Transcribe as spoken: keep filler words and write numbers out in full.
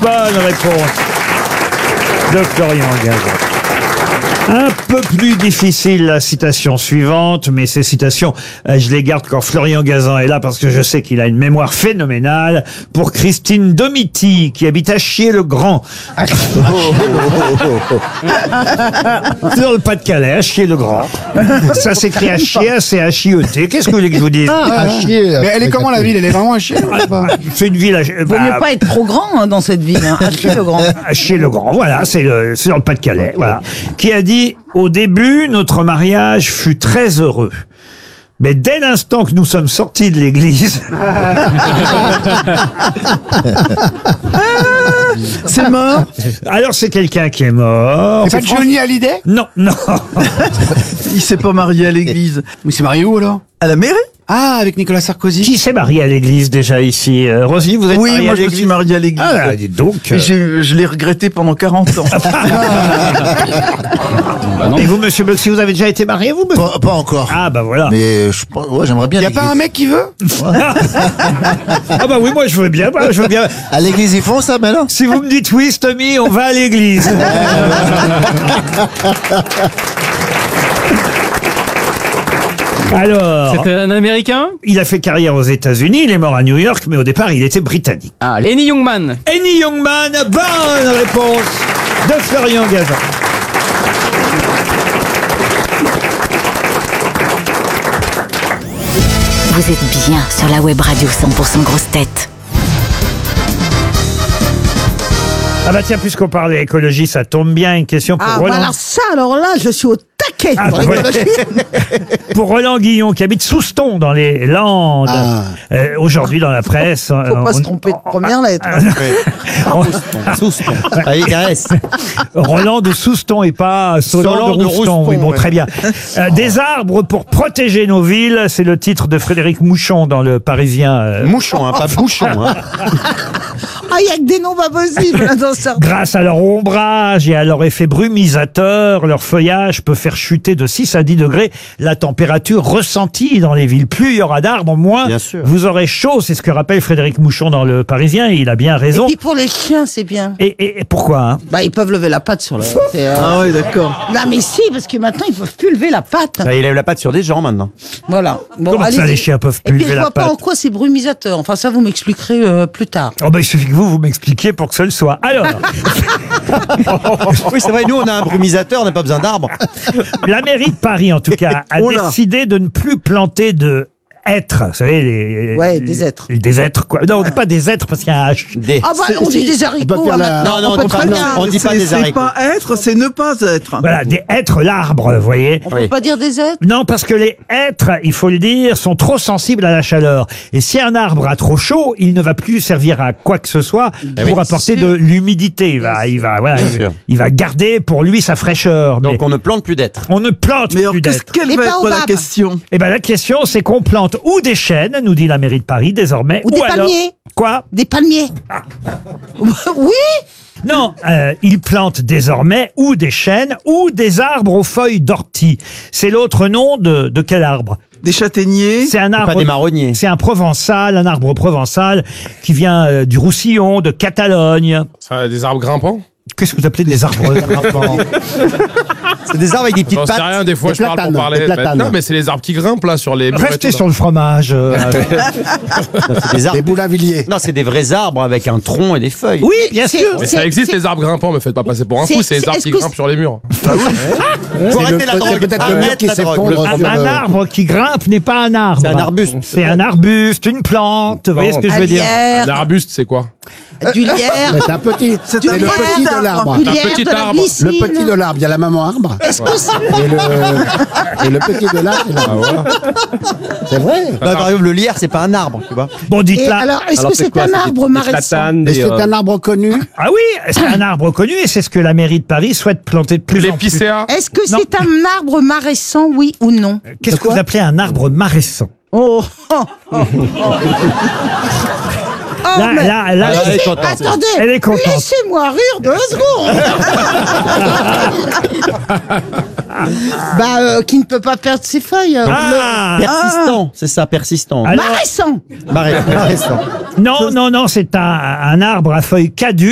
Bonne réponse de Florian Gazan. Un peu plus difficile la citation suivante, mais ces citations, euh, je les garde quand Florian Gazan est là parce que je sais qu'il a une mémoire phénoménale. Pour Christine Domiti, qui habite à Chier-le-Grand. C'est dans le Pas-de-Calais, à Chier-le-Grand. Ça s'écrit à Chier, c'est H I E T. Qu'est-ce que vous voulez que je vous dise? Ah, chier. Mais elle est comment la ville? Elle est vraiment à chier? C'est une ville à Vaut mieux pas être trop grand hein, dans cette ville. Hein. À Chier-le-Grand. À Chier-le-Grand, voilà, c'est le- c'est dans le Pas-de-Calais, voilà. Qui a dit: au début, notre mariage fut très heureux. Mais dès l'instant que nous sommes sortis de l'église, C'est mort? alors c'est quelqu'un qui est mort. C'est pas Johnny Hallyday? Non, non. Il s'est pas marié à l'église. Mais c'est marié où alors? À la mairie? Ah, avec Nicolas Sarkozy. Qui s'est marié à l'église déjà ici? Euh, Rosy, vous êtes Oui, mariée moi à je me l'église? suis marié à l'église. Ah, là, dites donc. Et j'ai- je l'ai regretté pendant quarante ans. Et vous, monsieur Bugsy, vous avez déjà été marié, vous? monsieur Pas, pas encore. Ah, bah voilà. Mais je, pense- ouais, j'aimerais bien. Y a l'église. pas un mec qui veut? Ah bah oui, moi je veux bien, moi, je veux bien. À l'église, ils font ça maintenant? Si vous me dites oui, Tommy, on va à l'église. Alors, C'était un Américain? il a fait carrière aux États-Unis, il est mort à New York, mais au départ, il était britannique. Ah, Lenny Youngman. Henny Youngman, bonne réponse de Florian Gazan. Vous êtes bien sur la web radio cent pour cent grosse tête. Ah bah tiens, puisqu'on parle écologie, ça tombe bien, une question pour Ah, Roland. bah alors ça, alors là, je suis au taquet. Ah, pour bah, l'écologie. Pour Roland Guillon, qui habite Souston, dans les Landes. Ah. Euh, Aujourd'hui, dans la presse... Faut pas se tromper de première lettre. Ah, il caresse. Roland de Souston et pas Solan Solan de de Rouston. Rouston, Oui, bon, ouais. très bien. Euh, des arbres pour protéger nos villes, c'est le titre de Frédéric Mouchon dans Le Parisien. euh, Mouchon, hein, pas bouchon. Hein. Ah, il y a que des noms pas possibles là, dans ça. Grâce à leur ombrage et à leur effet brumisateur, leur feuillage peut faire chuter de six à dix degrés la température ressentie dans les villes. Plus il y aura d'arbres, moins Bien sûr. vous aurez chaud. C'est ce que rappelle Frédéric Mouchon dans Le Parisien, et il a bien Et raison. puis pour les chiens, c'est bien. Et, et- et pourquoi hein Bah, ils peuvent lever la patte sur le. c'est, euh, Ah oui, d'accord. Non, mais si, parce que maintenant, ils peuvent plus lever la patte. Il lève la patte sur des gens maintenant. Voilà. Bon, Comment ça, allez-y. les chiens peuvent Et plus puis, lever je la vois pas patte? en quoi c'est brumisateur. Enfin, ça, vous m'expliquerez euh, plus tard. Oh ben, il suffit que vous, vous m'expliquiez pour que ça le soit. Alors, Oui, c'est vrai, nous on a un brumisateur, on n'a pas besoin d'arbres. la mairie de Paris, en tout cas, a Oh là. décidé de ne plus planter de hêtres. Vous savez, les... Ouais, des êtres. Des êtres, quoi. Non, on dit pas des êtres parce qu'il y a un H. Des... Ah, bah, on dit des haricots. faire hein, la- maintenant. Non, non, on on peut dit très pas- bien. on dit pas C'est des c'est haricots. pas être, c'est ne pas être. Voilà, des hêtres, l'arbre, vous voyez. On peut Oui. pas dire des êtres. Non, parce que les hêtres, il faut le dire, sont trop sensibles à la chaleur. Et si un arbre a trop chaud, il ne va plus servir à quoi que ce soit pour apporter de l'humidité. Il va, il va, voilà, Bien il, sûr. il va garder pour lui sa fraîcheur. Donc Mais on ne plante plus d'êtres. on ne plante Mais alors, plus qu'est-ce d'êtres. quelle Les va être la baobabs. question? Eh ben la question, c'est qu'on plante ou des chênes, nous dit la mairie de Paris désormais, Ou des alors palmiers. quoi? Des palmiers. Oui. Non, euh, ils plantent désormais ou des chênes ou des arbres aux feuilles d'ortie. C'est l'autre nom de, de quel arbre? Des châtaigniers? C'est un arbre. Pas des marronniers. C'est un provençal, un arbre provençal qui vient euh, du Roussillon, de Catalogne. Ça, des arbres grimpants? Qu'est-ce que vous appelez des arbres grimpants? C'est des arbres avec des petites J'en sais pattes. rien, des fois Des je parle platanes, pour parler. des Bah, platanes. non, mais c'est les arbres qui grimpent là sur les murs. et Restez tout, sur là. le fromage. euh. C'est des arbres. Des boulavilliers. Non, c'est des vrais arbres avec un tronc et des feuilles. Oui, bien C'est- sûr. Mais c'est- ça existe c'est- les arbres grimpants, me faites pas passer pour un C'est- fou, c'est les c'est- arbres est-ce qui que grimpent sur les murs. Faut C'est arrêter le- la c'est drogue. peut-être le mur Arrête qui la drogue. s'effondre. Un, sur un le- arbre qui grimpe n'est pas un arbre. C'est un arbuste. C'est un arbuste, une plante. Vous voyez ce que je veux dire? Un Lierre, arbuste, c'est quoi? du lierre, Mais c'est un petit. C'est du le lierre, petit de l'arbre. du Un lierre, petit de la arbre. glycine. Le petit de l'arbre. Il y a la maman arbre. Est-ce que c'est... Et le, et le petit de l'arbre, c'est l'arbre. C'est vrai. Bah, par exemple, le lierre, c'est pas un arbre, tu vois. Bon, Et dites-là. alors, est-ce que c'est un arbre maraîcher? Et c'est un arbre connu. Ah oui, c'est un arbre connu et c'est ce que la mairie de Paris souhaite planter de plus en plus. L'épicéa? Est-ce que Non. c'est un arbre maraissant, oui ou non? Qu'est-ce que vous appelez un arbre maraissant? Oh, oh, oh, oh. Oh, Là, mais- là, là, elle est contente. Attendez, Elle est contente. laissez-moi rire deux secondes. bah, euh, qui ne peut pas perdre ses feuilles. euh, Ah, Persistant, c'est ça, persistant. Alors- Maraissant. Marais- Maraissant. non, non, non, c'est un, un arbre à feuilles caduques.